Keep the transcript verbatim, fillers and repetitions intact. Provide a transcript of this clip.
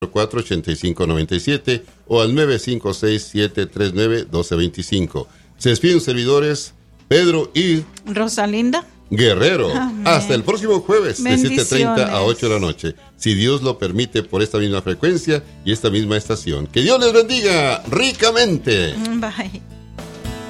cuatro ocho cinco nueve siete o al nueve cinco seis siete tres nueve uno dos dos cinco. Se despiden servidores Pedro y Rosalinda Guerrero. Amén. Hasta el próximo jueves de siete treinta a ocho de la noche, si Dios lo permite, por esta misma frecuencia y esta misma estación. Que Dios les bendiga ricamente. Bye.